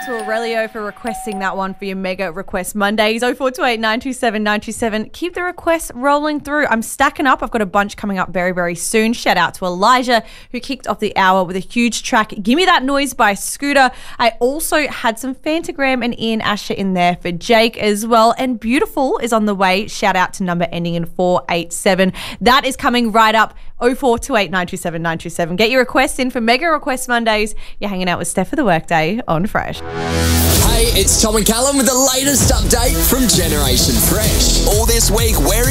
to Aurelio for requesting that one for your Mega Request Mondays. 0428 927 927. Keep the requests rolling through. I'm stacking up. I've got a bunch coming up very, very soon. Shout out to Elijah, who kicked off the hour with a huge track, Gimme That Noise by Scooter. I also had some Fantagram and Ian Asher in there for Jake as well. And Beautiful is on the way. Shout out to number ending in 487. That is coming right up. 0428 927 927. Get your requests in for Mega Request Mondays. You're hanging out with Steph for the Workday on Fresh. Hey, it's Tom and Callum with the latest update from Generation Fresh. All this week, we're